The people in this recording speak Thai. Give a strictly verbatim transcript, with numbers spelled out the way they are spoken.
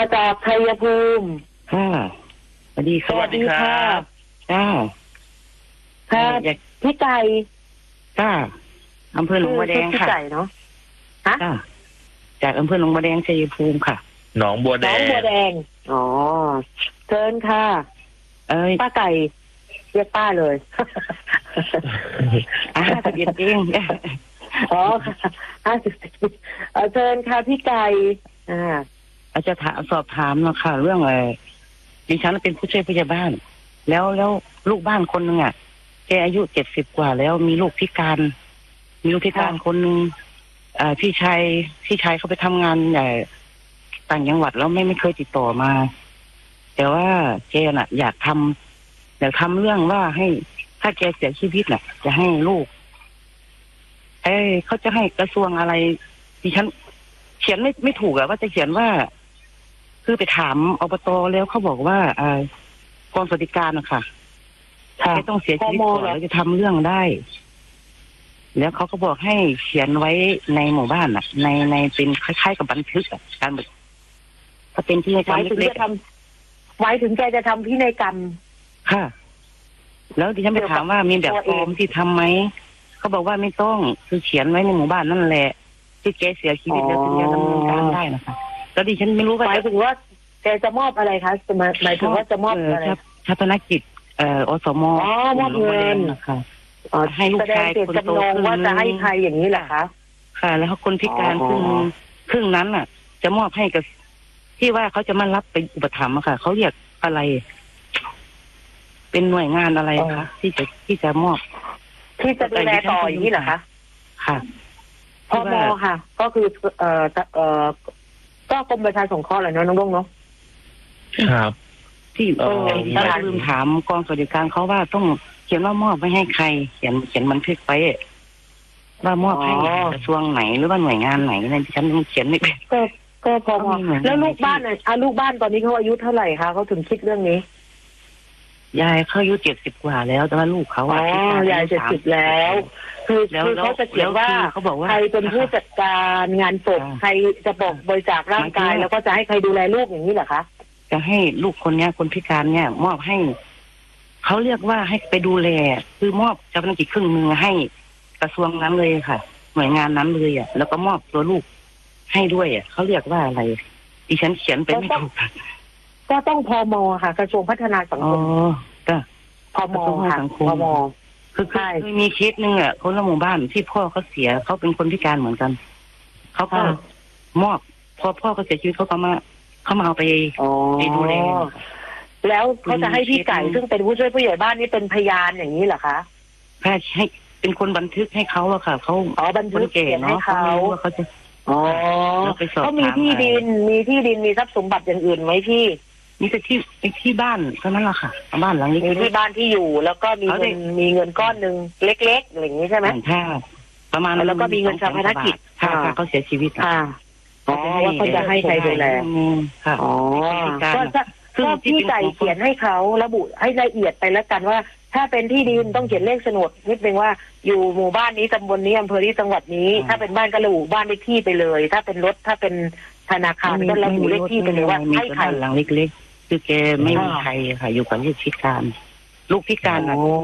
จากชัยภูมิค่ะสวัสดีสวัสดีค่ะจ้าค่ะอยากพี่ไก่จ้าอำเภอหนองบัวแดงค่ะพี่ไก่เนาะฮะจ้าจากอำเภอหนองบัวแดงชัยภูมิค่ะหนองบัวแดงหนองบัวแดงอ๋อเชิญค่ะเอ้ยป้าไก่เรียกป้าเลยอ่าทะเบียนเองอ๋อห้าสิบเชิญค่ะพี่ไก่อ่าอาจจะถามสอบถามเนาะค่ะเรื่องอะไรดิฉันเป็นผู้ช่วยผู้ใหญ่บ้าน แล้วแล้วลูกบ้านคนหนึ่งอ่ะแกอายุเจ็ดสิบกว่าแล้วมีลูกพิการ มีลูกพิการคนหนึ่งอ่าพี่ชายพี่ชายเขาไปทำงานใหญ่ต่างจังหวัดแล้วไม่ไม่เคยติดต่อมา แต่ว่าแกน่ะ อยากทำอยากทำเรื่องว่าให้ถ้าแกเสียชีวิตน่ะ จะให้ลูกเอ้เขาจะให้กระทรวงอะไรดิฉันเขียนไม่ไม่ถูกอะว่าจะเขียนว่า คือไปถามอบตแล้วเขาบอกว่าอ่ากองสวัสดิการนะคะถ้าต้องเสียชีวิตก่อนแล้วจะทำเรื่องได้ แล้วเขาก็บอกให้เขียนไว้ในหมู่บ้านอ่ะ ในในเป็นคล้ายๆกับบันทึกอ่ะการแบบถ้าเป็นที่ในกรรไว้มถึงเล็กจะทำไว้ถึงแกจะทำพินัยกรรมๆค่ะ แล้วดิฉันไปถามว่ามีแบบฟอร์มที่ทำไหมเขาบอกว่าไม่ต้องคือเขียนไว้ในหมู่บ้านนั่นแหละที่แกเสียชีวิตแล้วถึงจะดำเนินการได้นะคะแล้วดิฉันไม่รู้ว่าหมายถึงว่าแกจะมอบอะไรคะหมายหมายถึงว่าจะมอบอะไรชาปนกิจเอ่ออสมอ๋อมอบเงินนะคะให้ลูกชายแสดงเจตจำนงว่าจะให้ใครอย่างนี้แหละคะค่ะ แล้วคนพิการครึ่งครึ่งนั้นอ่ะ จะมอบให้กับที่ว่าเขาจะมารับไปอุปถัมภ์อะค่ะเขาเรียกอะไร เป็นหน่วยงานอะไรคะที่จะที่จะมอบที่จะดูแลต่ออย่างนี้เหรอคะค่ะพมค่ะ ก็คือเอ่อเอ่อก็กรมประชาสงเคราะห์แหละเนาะน้องลุงเนาะครับที่เออดิฉันลืมถามกองสวัสดิการเขาว่าต้องเขียนว่ามอบไม่ให้ใคร เขียนเขียนบันทึกไปว่ามอบให้กระทรวงไหนหรือว่าหน่วยงานไหนนั่นดิฉันเขียนไม่เป็นก็ก็พอมแล้วลูกบ้านอ่ะอ่ะลูกบ้านตอนนี้เขาอายุเท่าไหร่คะเขาถึงคิดเรื่องนี้ยายเขาอายุเจ็ดสิบกว่าแล้วแต่ว่าลูกเขาอ๋อยายเจ็ดสิบแล้ว คือคือเขาจะเขียนว่าเขาบอกว่าใครเป็นผู้จัดการงานศพใครจะบอกบริจาคร่างกายแล้วก็จะให้ใครดูแลลูกอย่างนี้เหรอคะจะให้ลูกคนเนี้ยคนพิการเนี่ยมอบให้เขาเรียกว่าให้ไปดูแลคือมอบชาปนกิจครึ่งนึงให้กระทรวงนั้นเลยค่ะหน่วยงานนั้นเลยอ่ะแล้วก็มอบตัวลูกให้ด้วยอ่ะเขาเรียกว่าอะไรดิฉันเขียนไปไม่ถูกก็ต้องพมค่ะ กระทรวงพัฒนาสังคมอ๋อก็พมค่ะพมคือใช่มีเคสหนึ่งอ่ะคนละหมู่บ้านที่พ่อเขาเสียเขาเป็นคนพิการเหมือนกันเขาก็มอบพอพ่อเขาเสียชีวิตเขาก็มาเขามาเอาไปไปดูแลแล้วเขาจะให้พี่ไก่ซึ่งเป็นผู้ช่วยผู้ใหญ่บ้านนี่เป็นพยานอย่างนี้เหรอคะแค่ให้เป็นคนบันทึกให้เขาอะค่ะเขาอ๋อบันทึกเขียนให้เขาว่าเขาจะอ๋อเขามีที่ดินมีที่ดินมีทรัพย์สมบัติอย่างอื่นไหมพี่มีแต่ที่ที่บ้านเท่านั้นแหละค่ะบ้านหลังนี้มีที่บ้านที่อยู่แล้วก็มีเงินมีเงินก้อนหนึ่งเล็กๆอย่างนี้ใช่ไหมใช่ประมาณแล้วก็มีเงินชาปนกิจถ้าเขาเสียชีวิตค่ะอ๋อว่าเขาจะให้ใครดูแลค่ะอ๋อก็จะก็พี่ไก่เขียนให้เขาระบุให้ละเอียดไปแล้วกันว่าถ้าเป็นที่ดินต้องเขียนเลขโฉนดนิดนึงว่าอยู่หมู่บ้านนี้ตำบลนี้อำเภอนี้จังหวัดนี้ถ้าเป็นบ้านก็ระบุบ้านเลขที่ไปเลยถ้าเป็นรถถ้าเป็นธนาคารก็ระบุเลขที่ไปเลยว่าให้ใครหลังเล็กๆคือแกไม่มีใครค่ะอยู่กับลูกพิการลูกพิการ